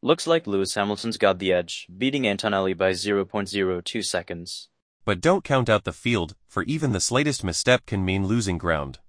Looks like Lewis Hamilton's got the edge, beating Antonelli by 0.02 seconds. But don't count out the field, for even the slightest misstep can mean losing ground.